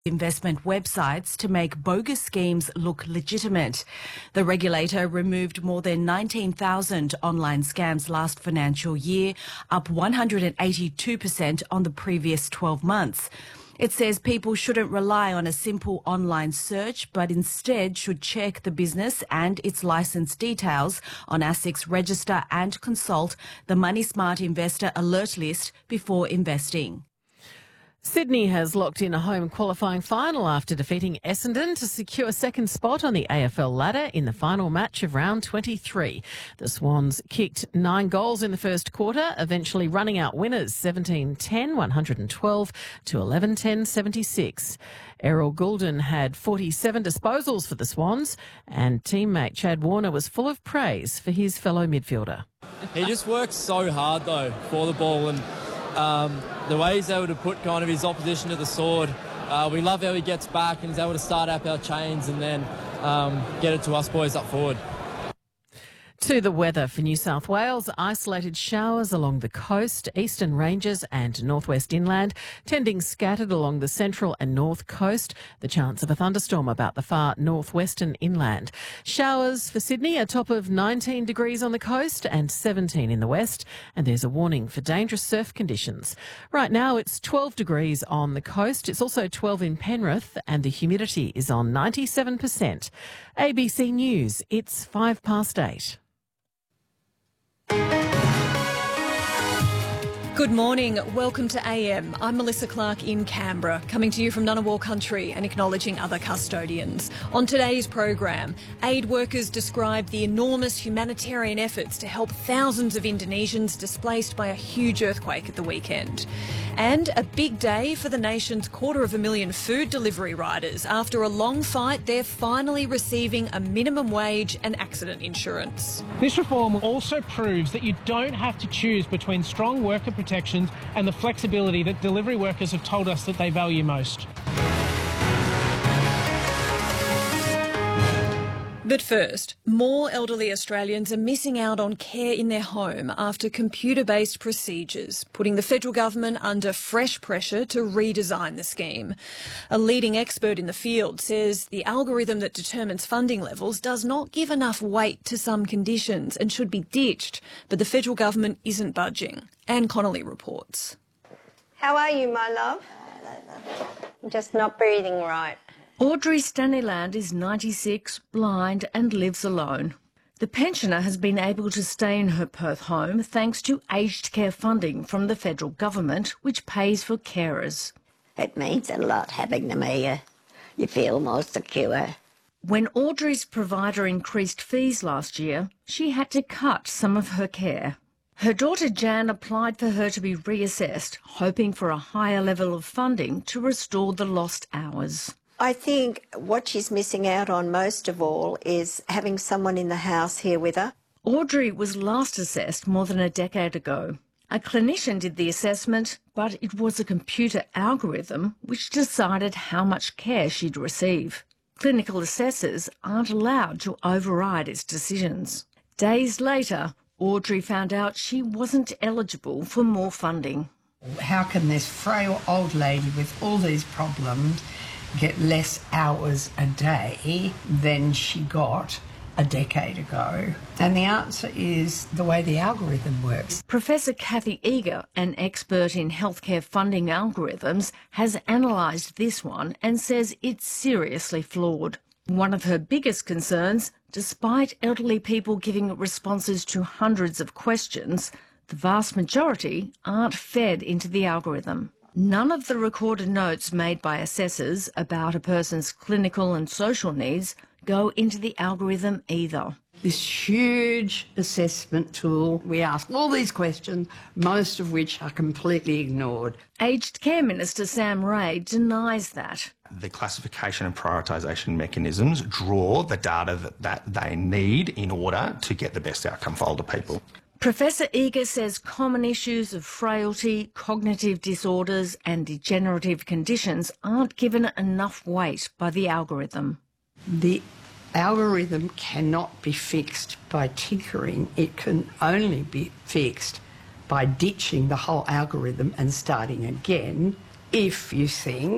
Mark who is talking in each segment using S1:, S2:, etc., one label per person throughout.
S1: investment websites to make bogus schemes look legitimate. The regulator removed more than 19,000 online scams last financial year, up 182% on the previous 12 months. It says people shouldn't rely on a simple online search, but instead should check the business and its licence details on ASIC's register and consult the Money Smart Investor Alert List before investing.
S2: Sydney has locked in a home qualifying final after defeating Essendon to secure second spot on the AFL ladder in the final match of round 23. The Swans kicked 9 goals in the first quarter, eventually running out winners 17-10, 112 to 11-10, 76. Errol Goulden had 47 disposals for the Swans, and teammate Chad Warner was full of praise for his fellow midfielder.
S3: He just works so hard, though, for the ball, and the way he's able to put kind of his opposition to the sword. We love how he gets back and he's able to start up our chains and then get it to us boys up forward.
S2: To the weather for New South Wales, isolated showers along the coast, eastern ranges and northwest inland, tending scattered along the central and north coast, the chance of a thunderstorm about the far northwestern inland. Showers for Sydney, a top of 19 degrees on the coast and 17 in the west, and there's a warning for dangerous surf conditions. Right now it's 12 degrees on the coast, it's also 12 in Penrith and the humidity is on 97%. ABC News, it's 8:05.
S4: Good morning. Welcome to AM. I'm Melissa Clark in Canberra, coming to you from Ngunnawal country and acknowledging other custodians. On today's program, aid workers describe the enormous humanitarian efforts to help thousands of Indonesians displaced by a huge earthquake at the weekend. And a big day for the nation's 250,000 food delivery riders. After a long fight, they're finally receiving a minimum wage and accident insurance.
S5: This reform also proves that you don't have to choose between strong worker protections and the flexibility that delivery workers have told us that they value most.
S4: But first, more elderly Australians are missing out on care in their home after computer-based procedures, putting the federal government under fresh pressure to redesign the scheme. A leading expert in the field says the algorithm that determines funding levels does not give enough weight to some conditions and should be ditched, but the federal government isn't budging. Anne Connolly reports.
S6: How are you, my love? I'm just not breathing right.
S7: Audrey Stanleyland is 96, blind and lives alone. The pensioner has been able to stay in her Perth home thanks to aged care funding from the federal government, which pays for carers.
S6: It means a lot having them here. You feel more secure.
S7: When Audrey's provider increased fees last year, she had to cut some of her care. Her daughter Jan applied for her to be reassessed, hoping for a higher level of funding to restore the lost hours.
S6: I think what she's missing out on most of all is having someone in the house here with her.
S7: Audrey was last assessed more than a decade ago. A clinician did the assessment, but it was a computer algorithm which decided how much care she'd receive. Clinical assessors aren't allowed to override its decisions. Days later, Audrey found out she wasn't eligible for more funding.
S8: How can this frail old lady with all these problems get less hours a day than she got a decade ago? And the answer is the way the algorithm works.
S7: Professor Kathy Eager, an expert in healthcare funding algorithms, has analysed this one and says it's seriously flawed. One of her biggest concerns, despite elderly people giving responses to hundreds of questions, the vast majority aren't fed into the algorithm. None of the recorded notes made by assessors about a person's clinical and social needs go into the algorithm either.
S8: This huge assessment tool, we ask all these questions, most of which are completely ignored.
S7: Aged Care Minister Sam Ray denies that.
S9: The classification and prioritisation mechanisms draw the data that they need in order to get the best outcome for older people.
S7: Professor Eager says common issues of frailty, cognitive disorders and degenerative conditions aren't given enough weight by the algorithm.
S8: The algorithm cannot be fixed by tinkering. It can only be fixed by ditching the whole algorithm and starting again if you think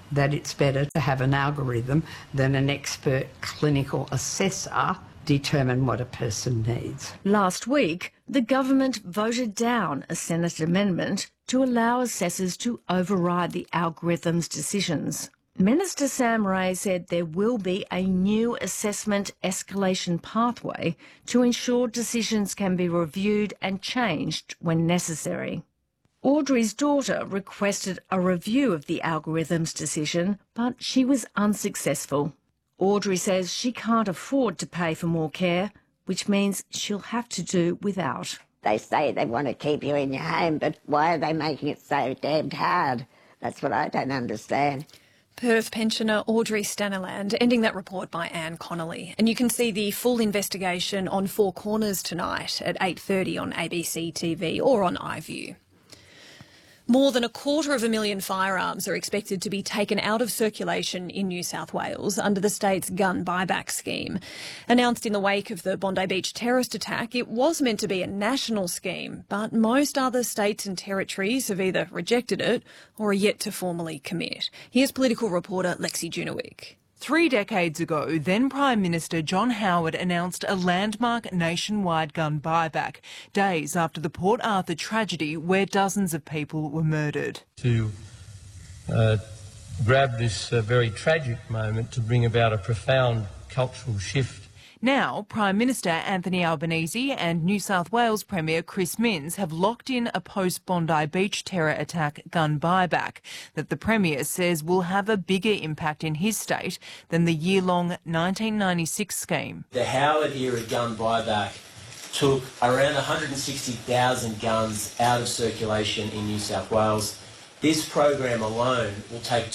S8: that it's better to have an algorithm than an expert clinical assessor determine what a person needs.
S7: Last week, the government voted down a Senate amendment to allow assessors to override the algorithm's decisions. Minister Sam Ray said there will be a new assessment escalation pathway to ensure decisions can be reviewed and changed when necessary. Audrey's daughter requested a review of the algorithm's decision, but she was unsuccessful. Audrey says she can't afford to pay for more care, which means she'll have to do without.
S6: They say they want to keep you in your home, but why are they making it so damned hard? That's what I don't understand.
S4: Perth pensioner Audrey Staniland, ending that report by Anne Connolly. And you can see the full investigation on Four Corners tonight at 8:30 on ABC TV or on iView. More than 250,000 firearms are expected to be taken out of circulation in New South Wales under the state's gun buyback scheme. Announced in the wake of the Bondi Beach terrorist attack, it was meant to be a national scheme, but most other states and territories have either rejected it or are yet to formally commit. Here's political reporter Lexi Junowick.
S10: 3 decades ago, then Prime Minister John Howard announced a landmark nationwide gun buyback, days after the Port Arthur tragedy where dozens of people were murdered.
S11: To grab this very tragic moment to bring about a profound cultural shift.
S10: Now, Prime Minister Anthony Albanese and New South Wales Premier Chris Minns have locked in a post-Bondi Beach terror attack gun buyback that the Premier says will have a bigger impact in his state than the year-long 1996 scheme.
S12: The Howard-era gun buyback took around 160,000 guns out of circulation in New South Wales. This program alone will take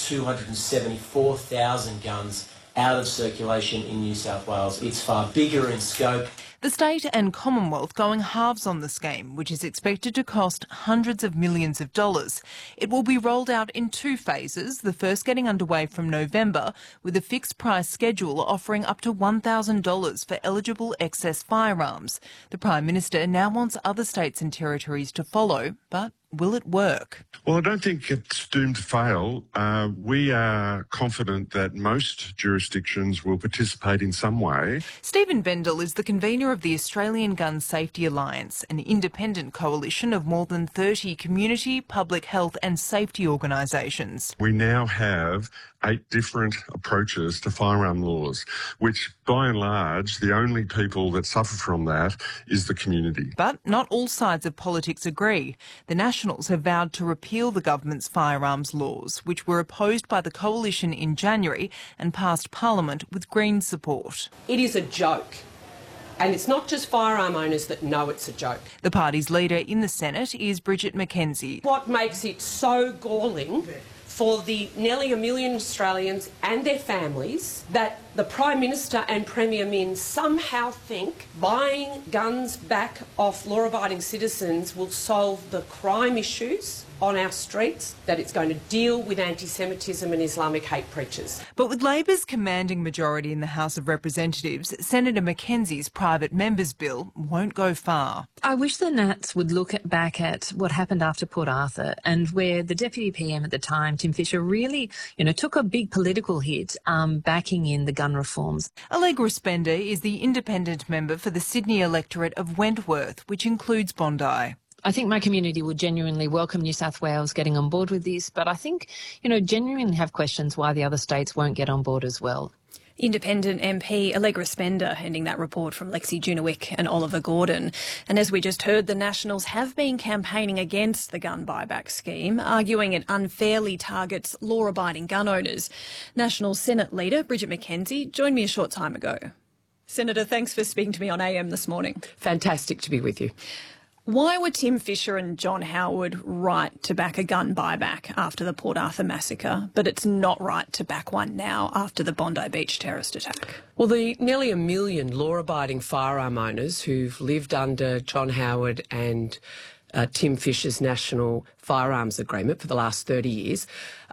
S12: 274,000 guns out of circulation in New South Wales. It's far bigger in scope.
S10: The state and Commonwealth going halves on the scheme, which is expected to cost hundreds of millions of dollars. It will be rolled out in 2 phases, the first getting underway from November, with a fixed price schedule offering up to $1,000 for eligible excess firearms. The Prime Minister now wants other states and territories to follow, but will it work?
S13: Well, I don't think it's doomed to fail. We are confident that most jurisdictions will participate in some way.
S10: Stephen Bendel is the convener of the Australian Gun Safety Alliance, an independent coalition of more than 30 community, public health and safety organisations.
S13: We now have 8 different approaches to firearm laws, which by and large, the only people that suffer from that is the community.
S10: But not all sides of politics agree. The Nationals have vowed to repeal the government's firearms laws, which were opposed by the coalition in January and passed Parliament with Greens support.
S14: It is a joke. And it's not just firearm owners that know it's a joke.
S10: The party's leader in the Senate is Bridget McKenzie.
S14: What makes it so galling for the nearly 1 million Australians and their families that the Prime Minister and Premier Minns somehow think buying guns back off law-abiding citizens will solve the crime issues on our streets, that it's going to deal with anti-Semitism and Islamic hate preachers.
S10: But with Labor's commanding majority in the House of Representatives, Senator McKenzie's private member's bill won't go far.
S15: I wish the Nats would look back at what happened after Port Arthur and where the Deputy PM at the time, Tim Fischer, really, took a big political hit backing in the gun reforms.
S10: Allegra Spender is the independent member for the Sydney electorate of Wentworth, which includes Bondi.
S15: I think my community would genuinely welcome New South Wales getting on board with this, but I think, genuinely have questions why the other states won't get on board as well.
S4: Independent MP Allegra Spender ending that report from Lexi Junowick and Oliver Gordon. And as we just heard, the Nationals have been campaigning against the gun buyback scheme, arguing it unfairly targets law-abiding gun owners. National Senate Leader Bridget McKenzie joined me a short time ago. Senator, thanks for speaking to me on AM this morning.
S14: Fantastic to be with you.
S4: Why were Tim Fischer and John Howard right to back a gun buyback after the Port Arthur massacre, but it's not right to back one now after the Bondi Beach terrorist attack?
S14: Well, the nearly 1 million law-abiding firearm owners who've lived under John Howard and Tim Fischer's National Firearms Agreement for the last 30 years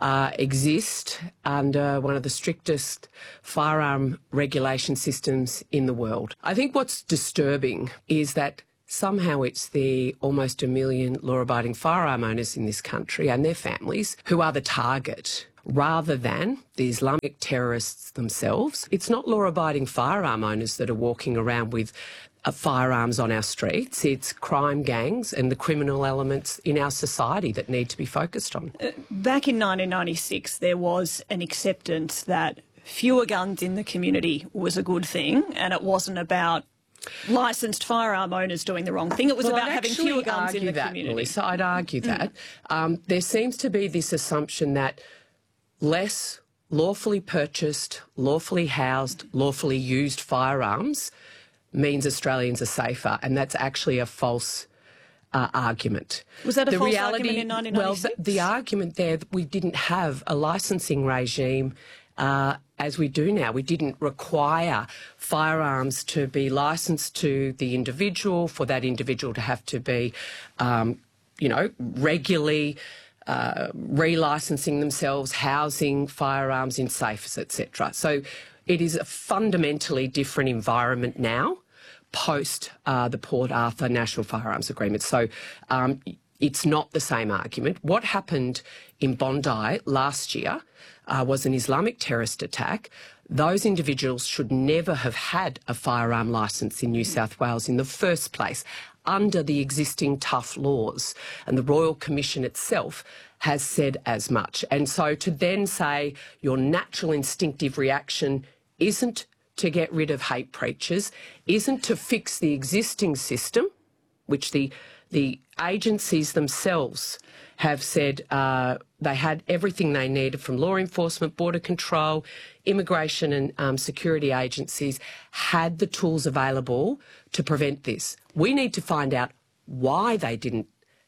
S14: exist under one of the strictest firearm regulation systems in the world. I think what's disturbing is that somehow it's the almost 1 million law-abiding firearm owners in this country and their families who are the target rather than the Islamic terrorists themselves. It's not law-abiding firearm owners that are walking around with firearms on our streets. It's crime gangs and the criminal elements in our society that need to be focused on.
S4: Back in 1996, there was an acceptance that fewer guns in the community was a good thing, and it wasn't about licensed firearm owners doing the wrong thing. It was about having fewer guns in the community.
S14: Melissa, I'd argue that. There seems to be this assumption that less lawfully purchased, lawfully housed, lawfully used firearms means Australians are safer, and that's actually a false argument.
S4: Was that a false argument in 1996?
S14: Well, the argument there that we didn't have a licensing regime as we do now. We didn't require firearms to be licensed to the individual, for that individual to have to be, regularly relicensing themselves, housing firearms in safes, etc. So it is a fundamentally different environment now, post the Port Arthur National Firearms Agreement. So it's not the same argument. What happened in Bondi last year was an Islamic terrorist attack. Those individuals should never have had a firearm licence in New South Wales in the first place, under the existing tough laws. And the Royal Commission itself has said as much. And so to then say your natural instinctive reaction isn't to get rid of hate preachers, isn't to fix the existing system, which the agencies themselves have said they had everything they needed from law enforcement, border control, immigration and security agencies had the tools available to prevent this. We need to find out why they didn't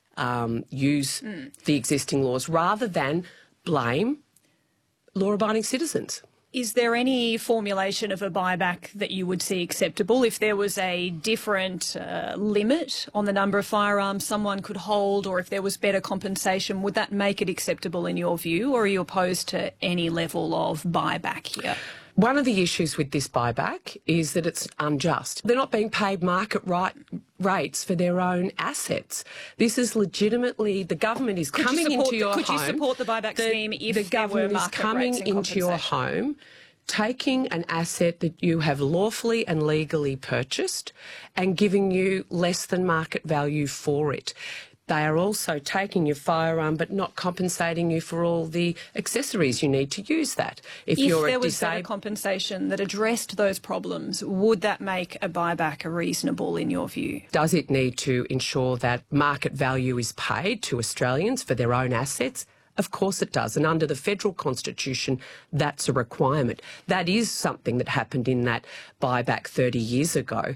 S14: use the existing laws rather than blame law-abiding citizens.
S4: Is there any formulation of a buyback that you would see acceptable if there was a different limit on the number of firearms someone could hold, or if there was better compensation? Would that make it acceptable in your view, or are you opposed to any level of buyback here?
S14: One of the issues with this buyback is that it's unjust. They're not being paid market rates for their own assets. This is legitimately, the government is coming into your home.
S4: Could you support the buyback scheme if
S14: the government is coming into your home, taking an asset that you have lawfully and legally purchased and giving you less than market value for it? They are also taking your firearm but not compensating you for all the accessories you need to use that.
S4: If there was better compensation that addressed those problems, would that make a buyback reasonable in your view?
S14: Does it need to ensure that market value is paid to Australians for their own assets? Of course it does. And under the federal constitution, that's a requirement. That is something that happened in that buyback 30 years ago,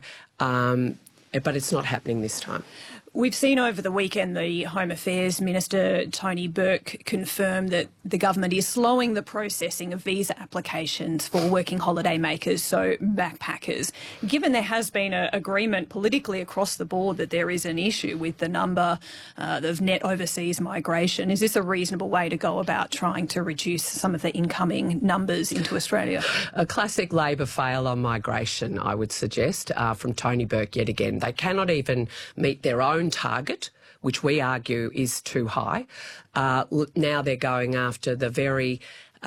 S14: but it's not happening this time.
S4: We've seen over the weekend the Home Affairs Minister, Tony Burke, confirm that the government is slowing the processing of visa applications for working holiday makers, so backpackers. Given there has been an agreement politically across the board that there is an issue with the number of net overseas migration, is this a reasonable way to go about trying to reduce some of the incoming numbers into Australia?
S14: A classic Labor fail on migration, I would suggest, from Tony Burke yet again. They cannot even meet their own target, which we argue is too high. Now they're going after the very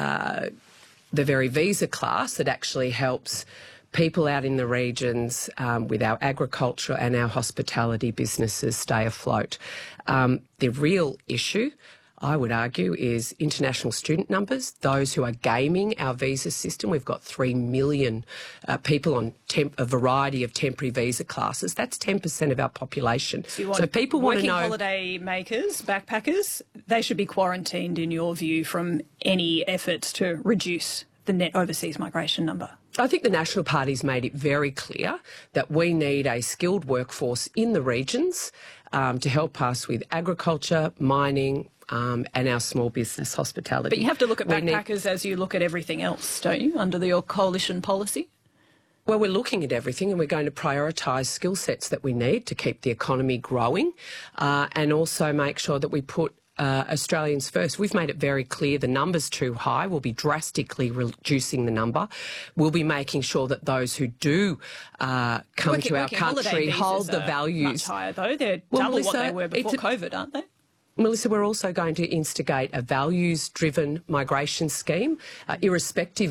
S14: visa class that actually helps people out in the regions with our agriculture and our hospitality businesses stay afloat. The real issue, I would argue, is international student numbers, those who are gaming our visa system. We've got 3 million people on a variety of temporary visa classes. That's 10% of our population.
S4: So people want to know, working holiday makers, backpackers, they should be quarantined, in your view, from any efforts to reduce the net overseas migration number?
S14: I think the National Party's made it very clear that we need a skilled workforce in the regions to help us with agriculture, mining, and our small business hospitality.
S4: But you have to look at backpackers as you look at everything else, don't you, under your coalition policy?
S14: Well, we're looking at everything and we're going to prioritise skill sets that we need to keep the economy growing and also make sure that we put Australians first. We've made it very clear the number's too high. We'll be drastically reducing the number. We'll be making sure that those who do come to our country hold the values.
S4: Much higher, though. They're double what they were before COVID, aren't they?
S14: Melissa, we're also going to instigate a values-driven migration scheme, irrespective